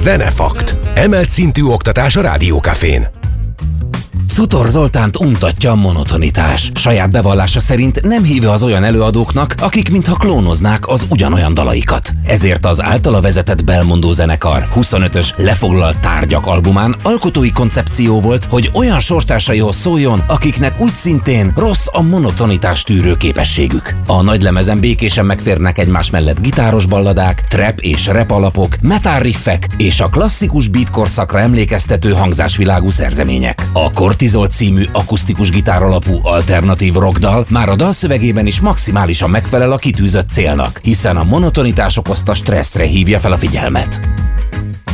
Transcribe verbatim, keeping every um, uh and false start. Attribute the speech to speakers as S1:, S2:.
S1: Zenefakt. Emelt szintű oktatás a Rádiókafén.
S2: Szutor Zoltánt untatja a monotonitás. Saját bevallása szerint nem híve az olyan előadóknak, akik mintha klónoznák az ugyanolyan dalaikat. Ezért az általa vezetett Belmondó zenekar huszonötös Lefoglalt tárgyak albumán alkotói koncepció volt, hogy olyan sorstársaihoz szóljon, akiknek úgy szintén rossz a monotonitás tűrő képességük. A nagylemezen békésen megférnek egymás mellett gitáros balladák, trap és rap alapok, metal riffek és a klasszikus beat korszakra emlékeztető hangzásvilágú szerzemények. A Kortizol című akusztikus gitár alapú alternatív rockdal már a dalszövegében is maximálisan megfelel a kitűzött célnak, hiszen a monotonitás okozta stresszre hívja fel a figyelmet.